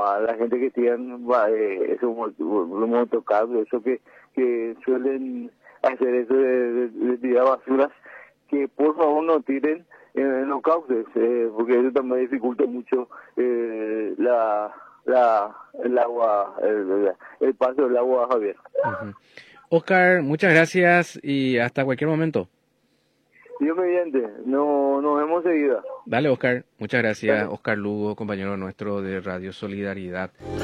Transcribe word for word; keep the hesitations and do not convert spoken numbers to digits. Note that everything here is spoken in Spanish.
a la gente que tienen va, eh, esos mo- los motocarros, eso que, que suelen hacer eso de, de, de tirar basuras, que por favor no tiren en, en los cauces, eh, porque eso también dificulta mucho eh, la, la, el agua, el, el paso del agua, Javier. Ujú. Oscar, muchas gracias y hasta cualquier momento. Dios mediante, no, nos vemos seguida. Dale, Oscar. Muchas gracias. Dale. Oscar Lugo, compañero nuestro de Radio Solidaridad.